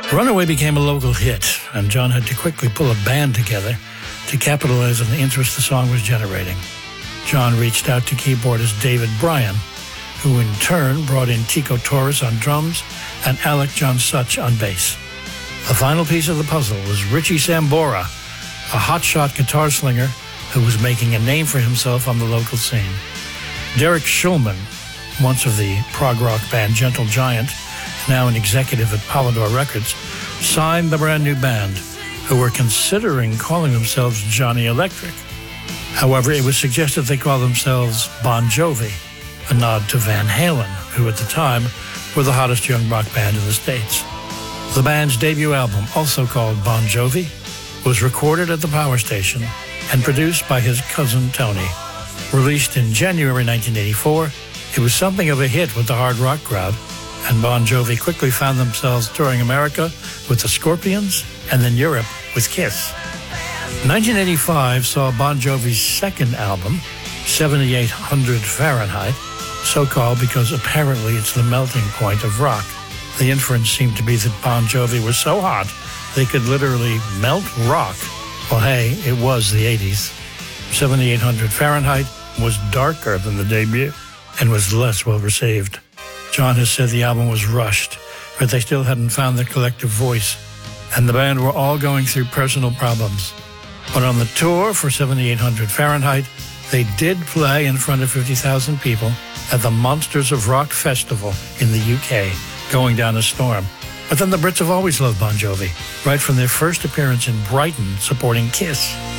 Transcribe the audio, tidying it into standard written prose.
Runaway became a local hit, and John had to quickly pull a band together to capitalize on the interest the song was generating. John reached out to keyboardist David Bryan, who in turn brought in Tico Torres on drums and Alec John Such on bass. The final piece of the puzzle was Richie Sambora, a hotshot guitar slinger who was making a name for himself on the local scene. Derek Schulman, once of the prog rock band Gentle Giant, now an executive at Polydor Records, signed the brand new band, who were considering calling themselves Johnny Electric. However, it was suggested they call themselves Bon Jovi, a nod to Van Halen, who at the time were the hottest young rock band in the States. The band's debut album, also called Bon Jovi, was recorded at the Power Station and produced by his cousin Tony. Released in January 1984, it was something of a hit with the hard rock crowd, and Bon Jovi quickly found themselves touring America with the Scorpions and then Europe with Kiss. 1985 saw Bon Jovi's second album, 7800 Fahrenheit, so called because apparently it's the melting point of rock. The inference seemed to be that Bon Jovi was so hot they could literally melt rock. Well, hey, it was the 80s. 7800 Fahrenheit was darker than the debut and was less well received. John has said the album was rushed, but they still hadn't found their collective voice, and the band were all going through personal problems. But on the tour for 7800 Fahrenheit, they did play in front of 50,000 people at the Monsters of Rock Festival in the UK, going down a storm. But then the Brits have always loved Bon Jovi, right from their first appearance in Brighton supporting Kiss.